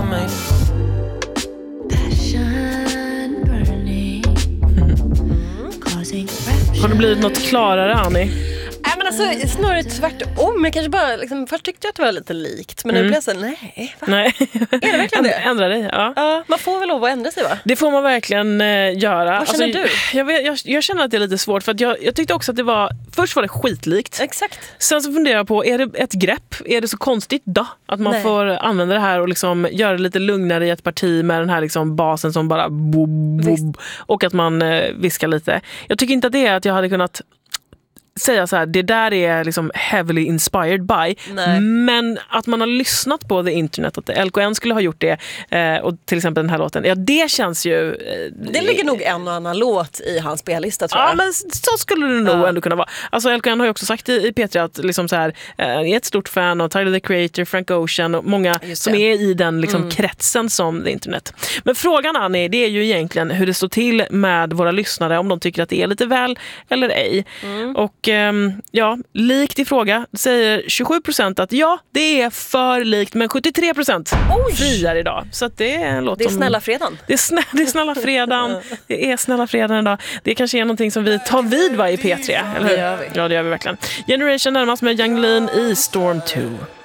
mig. Har det blivit något klarare, Annie? Nej, men alltså snarare tvärtom. Jag kanske bara, liksom, först tyckte jag att det var lite likt. Men nu blir jag så, nej, va? Nej. Är det verkligen det? Ändra dig, ja. Ja, man får väl lov att ändra sig, va? Det får man verkligen göra. Vad känner du? Jag känner att det är lite svårt. För att jag tyckte också att det var... Först var det skitlikt. Exakt. Sen så funderar jag på, är det ett grepp? Är det så konstigt då? Att man får använda det här och liksom göra det lite lugnare i ett parti med den här liksom basen som bara bob, bob, och att man viskar lite. Jag tycker inte att det är att jag hade kunnat säga så här, det där är liksom heavily inspired by. Nej. Men att man har lyssnat på the internet, att LKN skulle ha gjort det, och till exempel den här låten, ja, det känns ju... Det ligger nog en och annan låt i hans spellista, tror jag. Ja, men så skulle det nog ändå kunna vara. Alltså LKN har ju också sagt i P3 att liksom så här, är ett stort fan av Tyler, the Creator, Frank Ocean och många som är i den liksom kretsen som the internet. Men frågan, Annie, det är ju egentligen hur det står till med våra lyssnare, om de tycker att det är lite väl eller ej. Och ja, likt i fråga säger 27% att ja, det är för likt, men 73% friar idag. Så att det är en låt. Det är snälla fredagen. Det är snälla fredagen. Det är snälla fredagen idag. Det kanske är någonting som vi tar vid, va, i P3, eller hur? Det gör vi. Ja, det gör vi verkligen. Generation närmast med Young Lean i Storm 2.